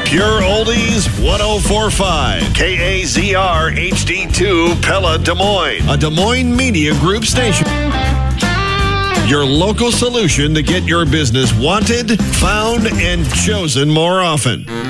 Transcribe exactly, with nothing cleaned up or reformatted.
Pure Oldies one oh four point five. K A Z R H D two Pella Des Moines. A Des Moines Media Group station. Your local solution to get your business wanted, found, and chosen more often.